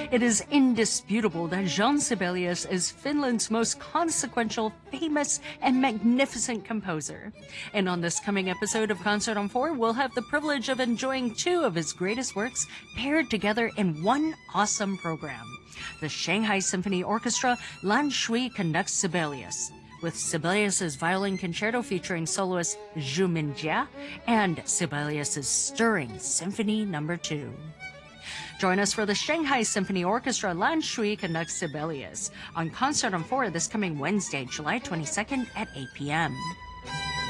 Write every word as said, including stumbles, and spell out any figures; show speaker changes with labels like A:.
A: It is indisputable that Jean Sibelius is Finland's most consequential, famous, and magnificent composer. And on this coming episode of Concert on Four, we'll have the privilege of enjoying two of his greatest works paired together in one awesome program. The Shanghai Symphony Orchestra Lan Shui conducts Sibelius, with Sibelius's violin concerto featuring soloist Zhu Mingjia and Sibelius's stirring Symphony Number Two. Join us for the Shanghai Symphony Orchestra Lan Shui conducts Sibelius on Concert on Four this coming Wednesday, July twenty-second at eight p.m.